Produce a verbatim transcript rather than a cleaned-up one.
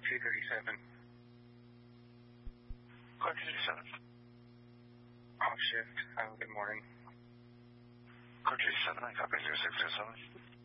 two thirty-seven. Car two thirty-seven. Off shift. Have a good morning. Car two thirty-seven, I copy zero six zero seven.